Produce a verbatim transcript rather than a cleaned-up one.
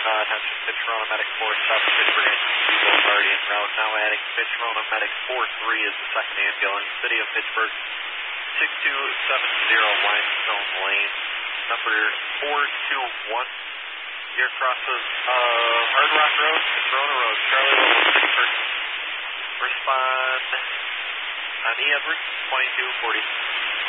uh, attention, Fitch-Rona Medic four seven, Pittsburgh Engine Boulevard en route. Now adding Fitch-Rona Medic four three is the second ambulance. City of Pittsburgh, six two seven zero, Limestone Lane, number four two one. Here crosses uh, Hard Rock Road, Corona Road, Charlie Level, Pittsburgh. Respond on E. Edwards, twenty-two forty.